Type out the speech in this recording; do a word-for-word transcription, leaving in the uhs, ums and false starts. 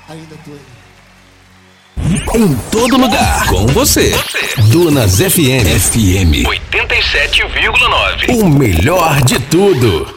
Ainda tô aí. Em todo lugar, com você. Dunas F M. F M oitenta e sete vírgula nove. O melhor de tudo.